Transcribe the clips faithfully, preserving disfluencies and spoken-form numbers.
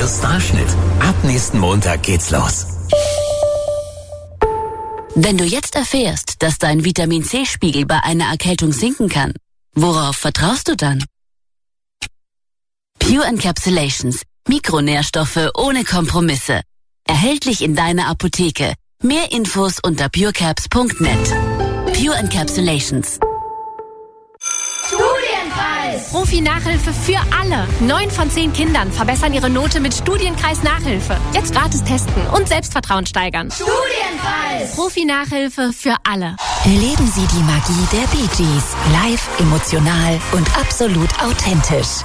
Ihr Starschnitt. Ab nächsten Montag geht's los. Wenn du jetzt erfährst, dass dein Vitamin-C-Spiegel bei einer Erkältung sinken kann, worauf vertraust du dann? Pure Encapsulations. Mikronährstoffe ohne Kompromisse. Erhältlich in deiner Apotheke. Mehr Infos unter purecaps punkt net. Pure Encapsulations. Studienkreis! Profi-Nachhilfe für alle. Neun von zehn Kindern verbessern ihre Note mit Studienkreis-Nachhilfe. Jetzt gratis testen und Selbstvertrauen steigern. Studienkreis! Profi-Nachhilfe für alle. Erleben Sie die Magie der Bee Gees. Live, emotional und absolut authentisch.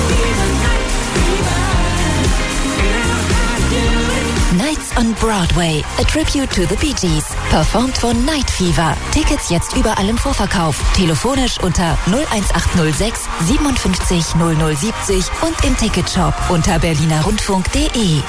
Nights on Broadway, a tribute to the Bee Gees. Performt von Night Fever. Tickets jetzt überall im Vorverkauf. Telefonisch unter null eins acht null sechs siebenundfünfzig null null siebzig und im Ticketshop unter berliner rundfunk punkt de.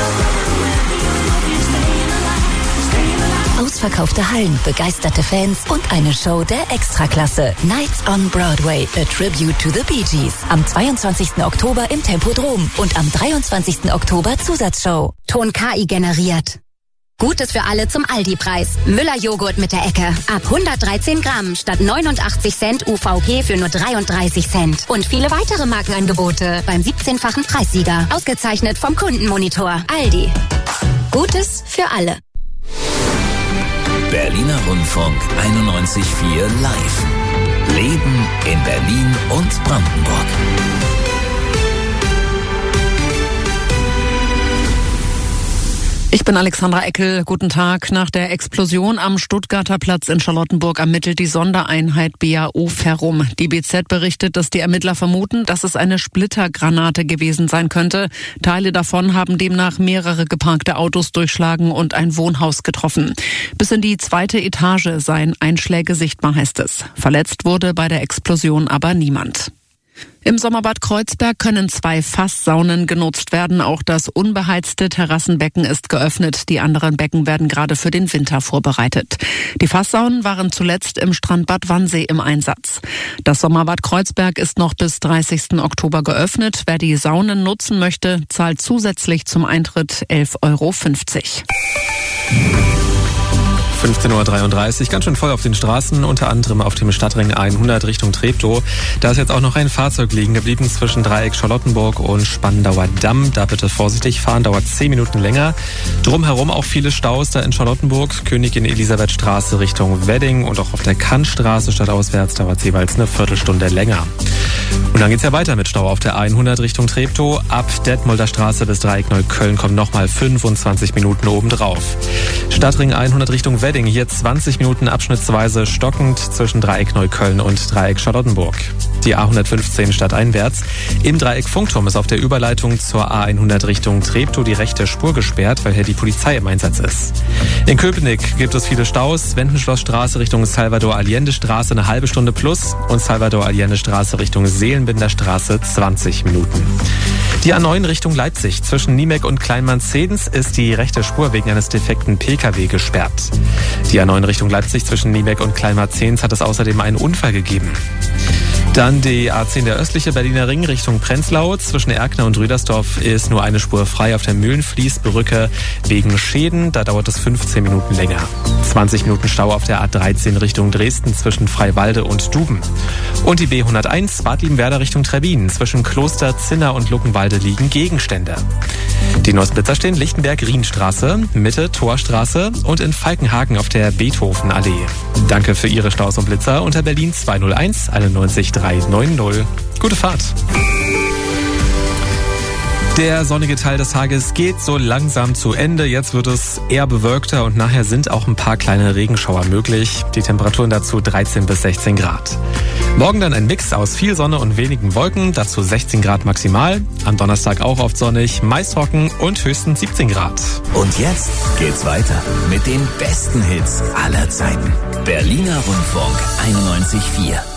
Ausverkaufte Hallen, begeisterte Fans und eine Show der Extraklasse. Nights on Broadway, a tribute to the Bee Gees. Am zweiundzwanzigsten Oktober im Tempodrom und am dreiundzwanzigsten Oktober Zusatzshow. Ton K I generiert. Gutes für alle zum Aldi-Preis. Müller-Joghurt mit der Ecke. Ab hundertdreizehn Gramm statt neunundachtzig Cent U V P für nur dreiunddreißig Cent. Und viele weitere Markenangebote beim siebzehnfachen Preissieger. Ausgezeichnet vom Kundenmonitor. Aldi. Gutes für alle. Berliner Rundfunk einundneunzig Komma vier live. Leben in Berlin und Brandenburg. Ich bin Alexandra Eckel. Guten Tag. Nach der Explosion am Stuttgarter Platz in Charlottenburg ermittelt die Sondereinheit B A O Ferrum. Die B Z berichtet, dass die Ermittler vermuten, dass es eine Splittergranate gewesen sein könnte. Teile davon haben demnach mehrere geparkte Autos durchschlagen und ein Wohnhaus getroffen. Bis in die zweite Etage seien Einschläge sichtbar, heißt es. Verletzt wurde bei der Explosion aber niemand. Im Sommerbad Kreuzberg können zwei Fasssaunen genutzt werden. Auch das unbeheizte Terrassenbecken ist geöffnet. Die anderen Becken werden gerade für den Winter vorbereitet. Die Fasssaunen waren zuletzt im Strandbad Wannsee im Einsatz. Das Sommerbad Kreuzberg ist noch bis dreißigsten Oktober geöffnet. Wer die Saunen nutzen möchte, zahlt zusätzlich zum Eintritt elf Euro fünfzig. fünfzehn Uhr dreiunddreißig, ganz schön voll auf den Straßen, unter anderem auf dem Stadtring hundert Richtung Treptow. Da ist jetzt auch noch ein Fahrzeug liegen geblieben zwischen Dreieck Charlottenburg und Spandauer Damm. Da bitte vorsichtig fahren, dauert zehn Minuten länger. Drumherum auch viele Staus da in Charlottenburg. Königin Elisabeth Straße Richtung Wedding und auch auf der Kantstraße stadtauswärts dauert es jeweils eine Viertelstunde länger. Und dann geht's ja weiter mit Stau auf der hundert Richtung Treptow. Ab Detmolder Straße bis Dreieck Neukölln kommen nochmal fünfundzwanzig Minuten obendrauf. Stadtring hundert Richtung Wedding. Hier zwanzig Minuten abschnittsweise stockend zwischen Dreieck Neukölln und Dreieck Charlottenburg. Die A hundertfünfzehn stadteinwärts. Im Dreieck Funkturm ist auf der Überleitung zur A hundert Richtung Treptow die rechte Spur gesperrt, weil hier die Polizei im Einsatz ist. In Köpenick gibt es viele Staus. Wendenschlossstraße Richtung Salvador-Allende-Straße eine halbe Stunde plus und Salvador-Allende-Straße Richtung Seelenbinder-Straße zwanzig Minuten. Die A neun Richtung Leipzig. Zwischen Niemek und Kleinmann-Zedens ist die rechte Spur wegen eines defekten P K W gesperrt. Die A neun Richtung Leipzig zwischen Niemek und Kleinmann-Zedens hat es außerdem einen Unfall gegeben. Dann die A zehn, der östliche Berliner Ring Richtung Prenzlau. Zwischen Erkner und Rüdersdorf ist nur eine Spur frei auf der Mühlenfließbrücke wegen Schäden. Da dauert es fünfzehn Minuten länger. zwanzig Minuten Stau auf der A dreizehn Richtung Dresden zwischen Freiwalde und Duben. Und die B hunderteins Bad Liebenwerda Richtung Trebbin. Zwischen Kloster, Zinner und Luckenwalde liegen Gegenstände. Die Neussblitzer stehen Lichtenberg-Rienstraße, Mitte Torstraße und in Falkenhagen auf der Beethovenallee. Danke für Ihre Staus und Blitzer unter Berlin zweihunderteins einundneunzig drei neunzig. Gute Fahrt! Der sonnige Teil des Tages geht so langsam zu Ende. Jetzt wird es eher bewölkter und nachher sind auch ein paar kleine Regenschauer möglich. Die Temperaturen dazu dreizehn bis sechzehn Grad. Morgen dann ein Mix aus viel Sonne und wenigen Wolken, dazu sechzehn Grad maximal. Am Donnerstag auch oft sonnig, meist trocken und höchstens siebzehn Grad. Und jetzt geht's weiter mit den besten Hits aller Zeiten. Berliner Rundfunk einundneunzig Komma vier.